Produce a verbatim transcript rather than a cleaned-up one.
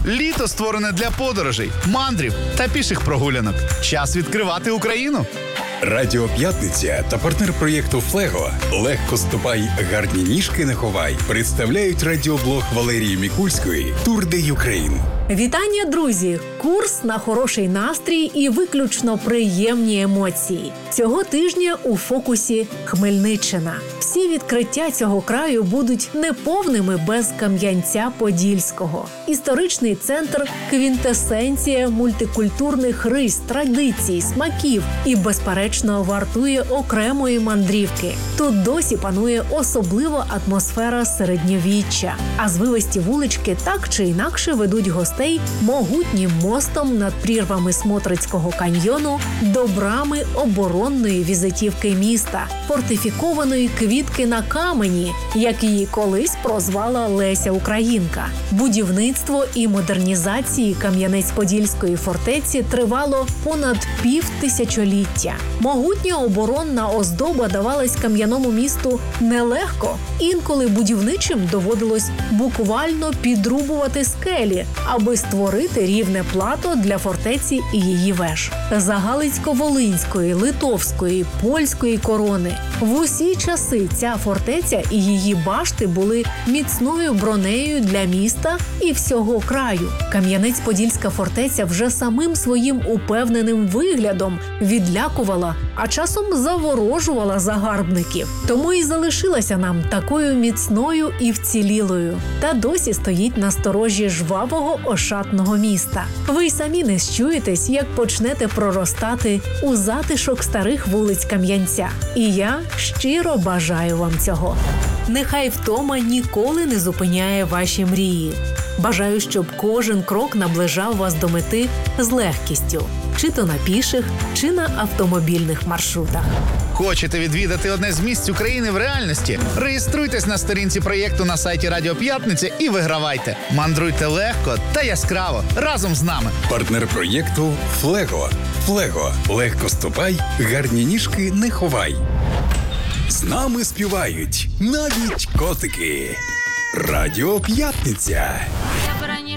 Літо створене для подорожей, мандрів та піших прогулянок. Час відкривати Україну. Радіо П'ятниця та партнер проєкту «Флего» «Легко ступай, гарні ніжки не ховай» представляють радіоблог Валерії Мікульської «Тур де Юкрейн». Вітання, друзі! Курс на хороший настрій і виключно приємні емоції. Цього тижня у фокусі Хмельниччина. Всі відкриття цього краю будуть неповними без Кам'янця-Подільського. Історичний центр – квінтесенція мультикультурних рис, традицій, смаків і, безперечно, вартує окремої мандрівки. Тут досі панує особлива атмосфера середньовіччя, а звивисті вулички так чи інакше ведуть гостей могутнім мостом над прірвами Смотрицького каньйону до брами оборонної візитівки міста, фортифікованої квітки на камені, як її колись прозвала Леся Українка. Будівництво і модернізації Кам'янець-Подільської фортеці тривало понад півтисячоліття. Могутня оборонна оздоба давалась кам'яному місту нелегко. Інколи будівничим доводилось буквально підрубувати скелі, аби створити рівне плато для фортеці і її веж. За Галицько-Волинської, Литовської, Польської корони в усі часи ця фортеця і її башти були міцною бронею для міста і всього краю. Кам'янець-Подільська фортеця вже самим своїм упевненим виглядом відлякувала, а часом заворожувала загарбників. Тому і залишилася нам такою міцною і вцілілою. Та досі стоїть на сторожі жвавого ошатного міста. Ви й самі не щуєтесь, як почнете проростати у затишок старих вулиць Кам'янця. І я щиро бажаю вам цього. Нехай втома ніколи не зупиняє ваші мрії. Бажаю, щоб кожен крок наближав вас до мети з легкістю. Чи то на піших, чи на автомобільних маршрутах. Хочете відвідати одне з місць України в реальності? Реєструйтесь на сторінці проєкту на сайті Радіо П'ятниця і вигравайте. Мандруйте легко та яскраво разом з нами. Партнер проєкту «Флего». «Флего» – легко ступай, гарні ніжки не ховай. З нами співають навіть котики. Радіо П'ятниця.